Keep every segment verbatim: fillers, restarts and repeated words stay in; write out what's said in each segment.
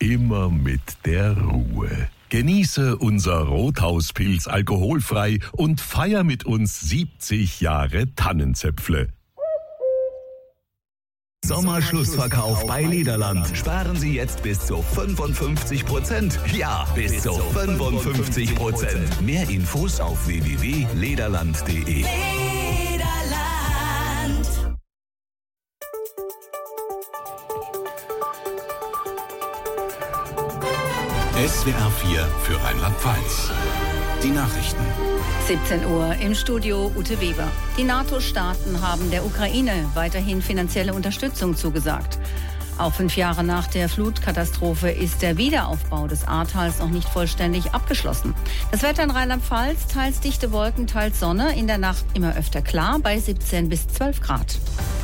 immer mit der Ruhe. Genieße unser Rothauspilz alkoholfrei und feier mit uns siebzig Jahre Tannenzäpfle. Sommerschlussverkauf bei Lederland. Sparen Sie jetzt bis zu fünfundfünfzig Prozent. Ja, bis zu fünfundfünfzig Prozent. Mehr Infos auf w w w punkt lederland punkt de. S W R vier für Rheinland-Pfalz. Die Nachrichten. siebzehn Uhr im Studio Ute Weber. Die NATO-Staaten haben der Ukraine weiterhin finanzielle Unterstützung zugesagt. Auch fünf Jahre nach der Flutkatastrophe ist der Wiederaufbau des Ahrtals noch nicht vollständig abgeschlossen. Das Wetter in Rheinland-Pfalz, teils dichte Wolken, teils Sonne, in der Nacht immer öfter klar bei siebzehn bis zwölf Grad.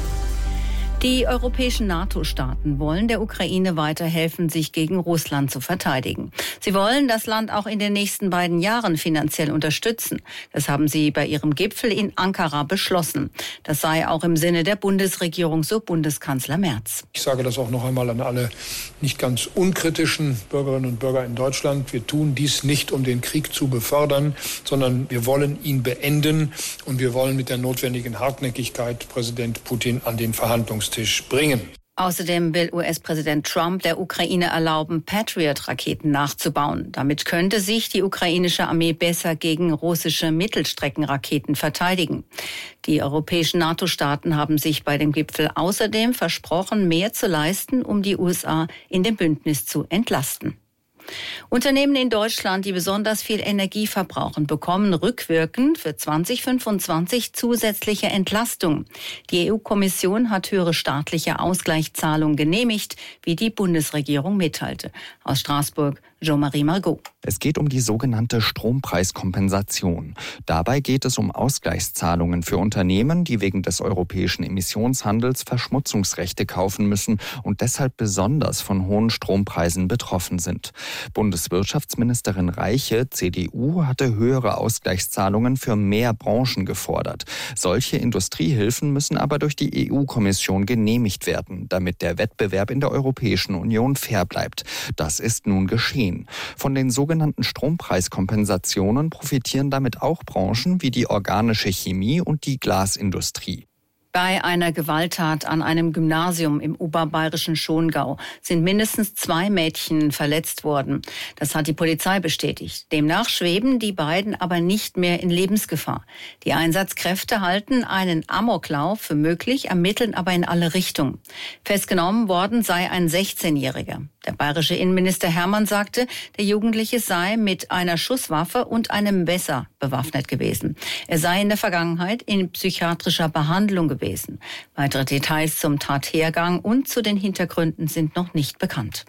Die europäischen NATO-Staaten wollen der Ukraine weiterhelfen, sich gegen Russland zu verteidigen. Sie wollen das Land auch in den nächsten beiden Jahren finanziell unterstützen. Das haben sie bei ihrem Gipfel in Ankara beschlossen. Das sei auch im Sinne der Bundesregierung, so Bundeskanzler Merz. Ich sage das auch noch einmal an alle nicht ganz unkritischen Bürgerinnen und Bürger in Deutschland. Wir tun dies nicht, um den Krieg zu befördern, sondern wir wollen ihn beenden und wir wollen mit der notwendigen Hartnäckigkeit Präsident Putin an den Verhandlungstisch bringen. Außerdem will U S-Präsident Trump der Ukraine erlauben, Patriot-Raketen nachzubauen. Damit könnte sich die ukrainische Armee besser gegen russische Mittelstreckenraketen verteidigen. Die europäischen NATO-Staaten haben sich bei dem Gipfel außerdem versprochen, mehr zu leisten, um die U S A in dem Bündnis zu entlasten. Unternehmen in Deutschland, die besonders viel Energie verbrauchen, bekommen rückwirkend für zwanzig fünfundzwanzig zusätzliche Entlastung. Die E U-Kommission hat höhere staatliche Ausgleichszahlungen genehmigt, wie die Bundesregierung mitteilte. Aus Straßburg, Jean-Marie Margot. Es geht um die sogenannte Strompreiskompensation. Dabei geht es um Ausgleichszahlungen für Unternehmen, die wegen des europäischen Emissionshandels Verschmutzungsrechte kaufen müssen und deshalb besonders von hohen Strompreisen betroffen sind. Bundeswirtschaftsministerin Reiche, C D U, hatte höhere Ausgleichszahlungen für mehr Branchen gefordert. Solche Industriehilfen müssen aber durch die E U-Kommission genehmigt werden, damit der Wettbewerb in der Europäischen Union fair bleibt. Das ist nun geschehen. Von den sogenannten Strompreiskompensationen profitieren damit auch Branchen wie die organische Chemie und die Glasindustrie. Bei einer Gewalttat an einem Gymnasium im oberbayerischen Schongau sind mindestens zwei Mädchen verletzt worden. Das hat die Polizei bestätigt. Demnach schweben die beiden aber nicht mehr in Lebensgefahr. Die Einsatzkräfte halten einen Amoklauf für möglich, ermitteln aber in alle Richtungen. Festgenommen worden sei ein sechzehnjähriger. Der bayerische Innenminister Hermann sagte, der Jugendliche sei mit einer Schusswaffe und einem Messer bewaffnet gewesen. Er sei in der Vergangenheit in psychiatrischer Behandlung gewesen. Weitere Details zum Tathergang und zu den Hintergründen sind noch nicht bekannt.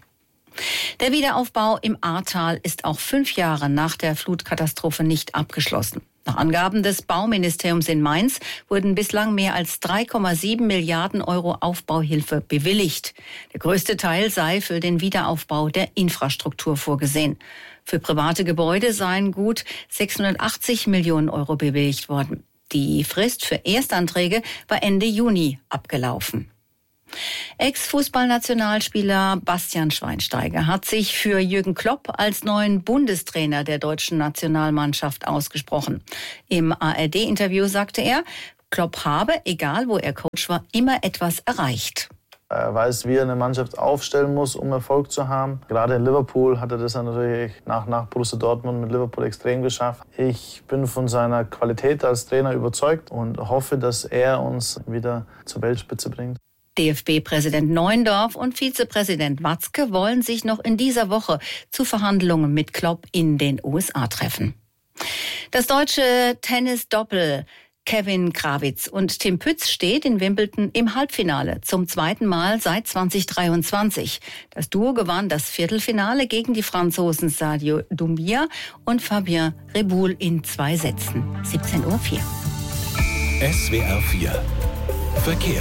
Der Wiederaufbau im Ahrtal ist auch fünf Jahre nach der Flutkatastrophe nicht abgeschlossen. Nach Angaben des Bauministeriums in Mainz wurden bislang mehr als drei Komma sieben Milliarden Euro Aufbauhilfe bewilligt. Der größte Teil sei für den Wiederaufbau der Infrastruktur vorgesehen. Für private Gebäude seien gut sechshundertachtzig Millionen Euro bewilligt worden. Die Frist für Erstanträge war Ende Juni abgelaufen. Ex-Fußballnationalspieler Bastian Schweinsteiger hat sich für Jürgen Klopp als neuen Bundestrainer der deutschen Nationalmannschaft ausgesprochen. Im A R D-Interview sagte er, Klopp habe, egal wo er Coach war, immer etwas erreicht. Er weiß, wie er eine Mannschaft aufstellen muss, um Erfolg zu haben. Gerade in Liverpool hat er das natürlich nach, nach Borussia Dortmund mit Liverpool extrem geschafft. Ich bin von seiner Qualität als Trainer überzeugt und hoffe, dass er uns wieder zur Weltspitze bringt. D F B-Präsident Neuendorf und Vizepräsident Watzke wollen sich noch in dieser Woche zu Verhandlungen mit Klopp in den U S A treffen. Das deutsche Tennis-Doppel Kevin Krawitz und Tim Pütz steht in Wimbledon im Halbfinale zum zweiten Mal seit zwanzig dreiundzwanzig. Das Duo gewann das Viertelfinale gegen die Franzosen Sadio Doumbia und Fabien Reboul in zwei Sätzen. siebzehn Uhr vier. S W R vier Verkehr.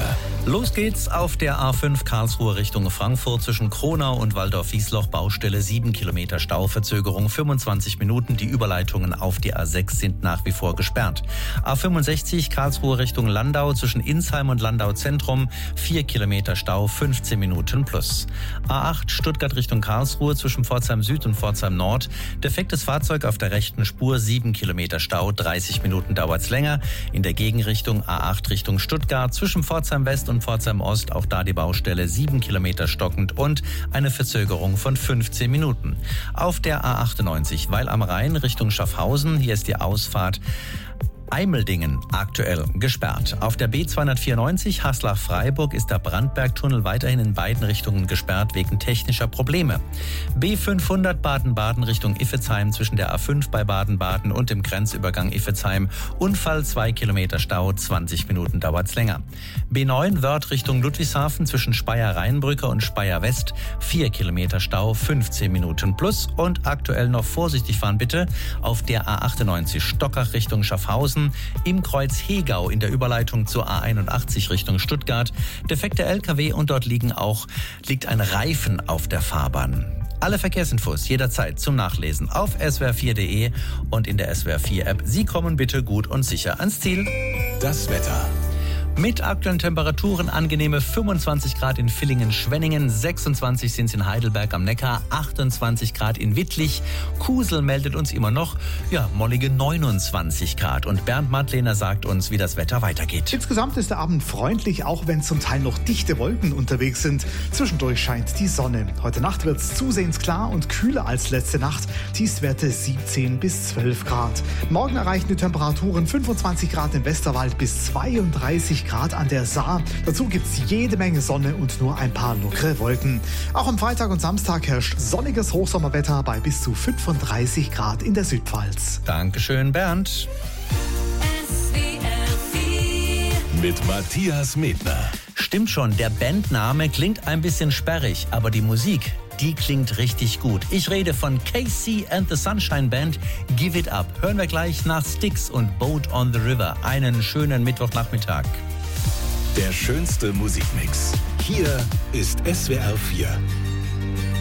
Los geht's auf der A fünf Karlsruhe Richtung Frankfurt zwischen Kronau und Waldorf-Wiesloch. Baustelle sieben Kilometer Stauverzögerung, fünfundzwanzig Minuten. Die Überleitungen auf die A sechs sind nach wie vor gesperrt. A fünfundsechzig Karlsruhe Richtung Landau zwischen Insheim und Landau Zentrum, vier Kilometer Stau, fünfzehn Minuten plus. A acht Stuttgart Richtung Karlsruhe zwischen Pforzheim Süd und Pforzheim Nord. Defektes Fahrzeug auf der rechten Spur, sieben Kilometer Stau, dreißig Minuten dauert's länger. In der Gegenrichtung A acht Richtung Stuttgart zwischen Pforzheim West und Pforzheim Ost, auch da die Baustelle, sieben Kilometer stockend und eine Verzögerung von fünfzehn Minuten. Auf der A achtundneunzig Weil am Rhein Richtung Schaffhausen, hier ist die Ausfahrt Eimeldingen aktuell gesperrt. Auf der B zweihundertvierundneunzig Haslach-Freiburg ist der Brandbergtunnel weiterhin in beiden Richtungen gesperrt wegen technischer Probleme. B fünfhundert Baden-Baden Richtung Iffezheim zwischen der A fünf bei Baden-Baden und dem Grenzübergang Iffezheim. Unfall, zwei Kilometer Stau, zwanzig Minuten dauert's länger. B neun Wörth Richtung Ludwigshafen zwischen Speyer-Rheinbrücke und Speyer-West, vier Kilometer Stau, fünfzehn Minuten plus. Und aktuell noch vorsichtig fahren bitte auf der A achtundneunzig Stockach Richtung Schaffhausen, im Kreuz Hegau in der Überleitung zur A einundachtzig Richtung Stuttgart. Defekte L K W und dort liegen auch, liegt ein Reifen auf der Fahrbahn. Alle Verkehrsinfos jederzeit zum Nachlesen auf S W R vier punkt de und in der S W R vier App. Sie kommen bitte gut und sicher ans Ziel. Das Wetter. Mit aktuellen Temperaturen angenehme fünfundzwanzig Grad in Villingen-Schwenningen, sechsundzwanzig sind es in Heidelberg am Neckar, achtundzwanzig Grad in Wittlich. Kusel meldet uns immer noch, ja, mollige neunundzwanzig Grad. Und Bernd Madlener sagt uns, wie das Wetter weitergeht. Insgesamt ist der Abend freundlich, auch wenn zum Teil noch dichte Wolken unterwegs sind. Zwischendurch scheint die Sonne. Heute Nacht wird es zusehends klar und kühler als letzte Nacht. Tiefstwerte siebzehn bis zwölf Grad. Morgen erreichen die Temperaturen fünfundzwanzig Grad im Westerwald bis zweiunddreißig Grad an der Saar. Dazu gibt es jede Menge Sonne und nur ein paar lockere Wolken. Auch am Freitag und Samstag herrscht sonniges Hochsommerwetter bei bis zu fünfunddreißig Grad in der Südpfalz. Dankeschön, Bernd. Mit Matthias Medner. Stimmt schon, der Bandname klingt ein bisschen sperrig, aber die Musik, die klingt richtig gut. Ich rede von K C and the Sunshine Band, Give It Up. Hören wir gleich nach Styx und Boat on the River. Einen schönen Mittwochnachmittag. Der schönste Musikmix. Hier ist S W R vier.